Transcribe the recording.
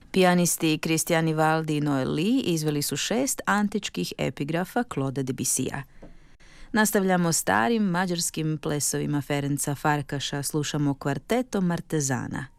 Pijanisti Cristian Ivaldi i Noel Lee izveli su 6 antičkih epigrafa Claudea Debussya. Nastavljamo starim mađarskim plesovima Ferenca Farkaša, slušamo kvarteto Martezana.